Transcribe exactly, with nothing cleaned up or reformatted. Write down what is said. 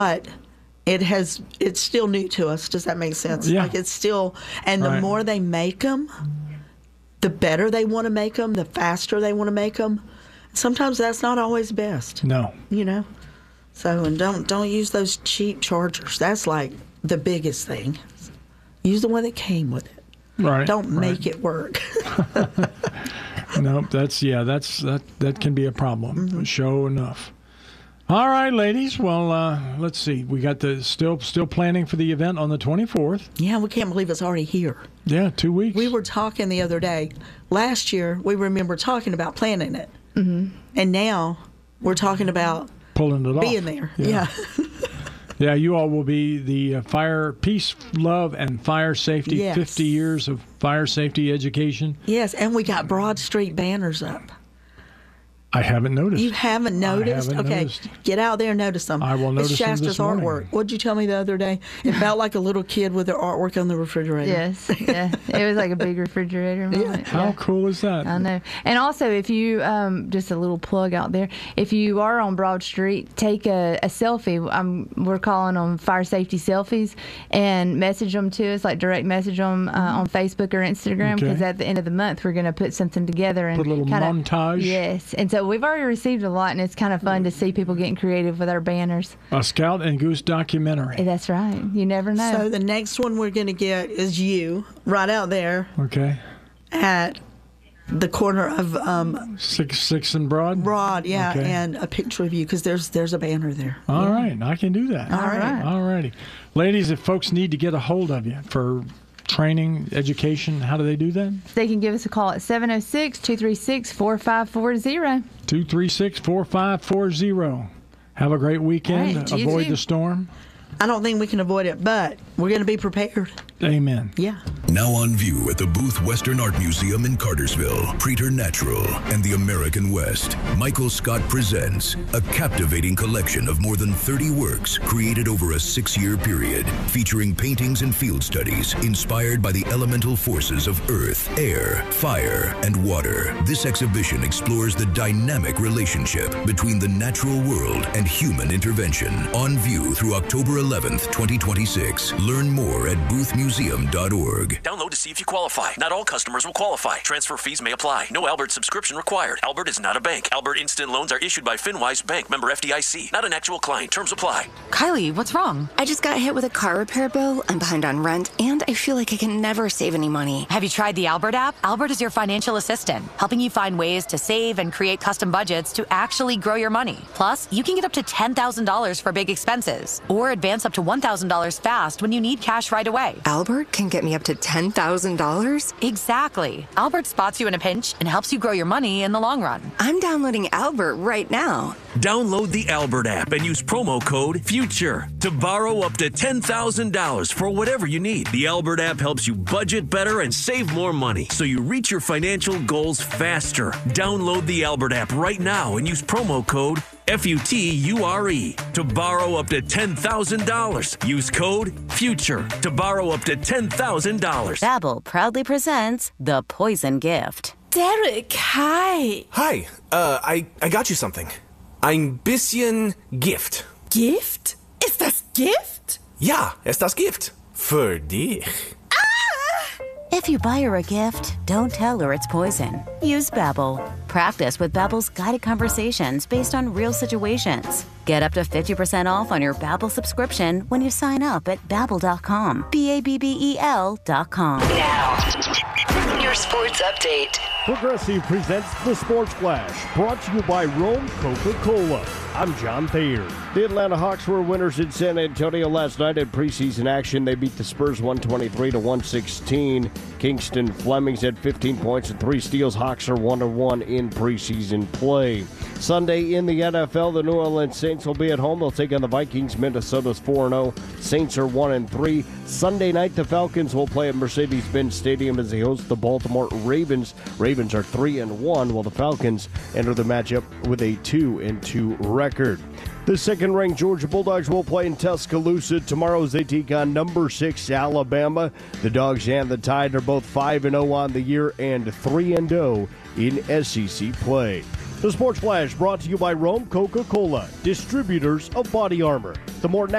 but it has it's still new to us. Does that make sense? Yeah. Like it's still, and the Right. more they make them, the better they want to make them, the faster they want to make them. Sometimes that's not always best. No. You know? So, and don't don't use those cheap chargers. That's like the biggest thing. Use the one that came with it. Right. Don't right. make it work. Nope, that's yeah, that's that that can be a problem. Mm-hmm. Sure enough. All right, ladies. Well, uh, let's see. We got the still still planning for the event on the twenty-fourth. Yeah, we can't believe it's already here. Yeah, two weeks. We were talking the other day. Last year, we remember talking about planning it. Mm-hmm. And now we're talking about pulling it off. being there. Yeah. Yeah. Yeah, you all will be the uh, fire, peace, love, and fire safety. Yes. fifty years of fire safety education. Yes, and we got Broad Street banners up. I haven't noticed. You haven't noticed? haven't okay, noticed. Get out there and notice them. I will notice it's them Shasta's this morning. artwork. What did you tell me the other day? It felt like a little kid with their artwork on the refrigerator. Yes, yeah. It was like a big refrigerator moment. How yeah. cool is that? I know. And also, if you, um, just a little plug out there, if you are on Broad Street, take a, a selfie. Um, we're calling them fire safety selfies, and message them to us, like direct message them uh, on Facebook or Instagram, because Okay. at the end of the month, we're going to put something together. And Put a little kinda, montage. Yes. And so we've already received a lot, and it's kind of fun to see people getting creative with our banners. A Scout and Goose documentary. That's right. You never know. So the next one we're going to get is you, right out there Okay. at the corner of um, Six, six and broad. Broad, yeah, Okay. and a picture of you, because there's, there's a banner there. All right, I can do that. All right. All righty. Ladies, if folks need to get a hold of you for training, education, how do they do that? They can give us a call at seven oh six, two three six, four five four zero. two three six, four five four zero. Have a great weekend. All right, you Avoid too. the storm. I don't think we can avoid it, but we're going to be prepared. Amen. Yeah. Now on view at the Booth Western Art Museum in Cartersville, Preternatural and the American West, Michael Scott presents a captivating collection of more than thirty works created over a six-year period, featuring paintings and field studies inspired by the elemental forces of earth, air, fire, and water. This exhibition explores the dynamic relationship between the natural world and human intervention. On view through October eleventh, twenty twenty-six. Learn more at booth museum dot org. Download to see if you qualify. Not all customers will qualify. Transfer fees may apply. No Albert subscription required. Albert is not a bank. Albert Instant Loans are issued by FinWise Bank, member F D I C. Not an actual client. Terms apply. Kylie, what's wrong? I just got hit with a car repair bill. I'm behind on rent, and I feel like I can never save any money. Have you tried the Albert app? Albert is your financial assistant, helping you find ways to save and create custom budgets to actually grow your money. Plus, you can get up to ten thousand dollars for big expenses, or advance up to one thousand dollars fast when you need cash right away. Albert can get me up to ten thousand dollars? Exactly. Albert spots you in a pinch and helps you grow your money in the long run. I'm downloading Albert right now. Download the Albert app and use promo code FUTURE to borrow up to ten thousand dollars for whatever you need. The Albert app helps you budget better and save more money, so you reach your financial goals faster. Download the Albert app right now and use promo code F U T U R E to borrow up to ten thousand dollars. Use code FUTURE to borrow up to ten thousand dollars. Babbel proudly presents The Poison Gift. Derek, hi. Hi, uh, I, I got you something. Ein bisschen Gift. Gift? Ist das Gift? Ja, ist das Gift. Für dich. If you buy her a gift, don't tell her it's poison. Use Babbel. Practice with Babbel's guided conversations based on real situations. Get up to fifty percent off on your Babbel subscription when you sign up at babbel dot com. B A B B E L dot com. Now, your sports update. Progressive presents the Sports Flash, brought to you by Rome Coca-Cola. I'm John Thayer. The Atlanta Hawks were winners in San Antonio last night in preseason action. They beat the Spurs one twenty-three to one sixteen. Kingston Flemings had fifteen points and three steals. Hawks are one and one in preseason play. Sunday in the N F L, the New Orleans Saints will be at home. They'll take on the Vikings. Minnesota's four and oh. Saints are one and three. Sunday night, the Falcons will play at Mercedes-Benz Stadium as they host the Baltimore Ravens. Ravens are three and one, while the Falcons enter the matchup with a two and two record. The second-ranked Georgia Bulldogs will play in Tuscaloosa tomorrow as they take on number six Alabama. The Dogs and the Tide are both five and oh on the year and three and oh in S E C play. The Sports Flash brought to you by Rome Coca-Cola, distributors of Body Armor. The more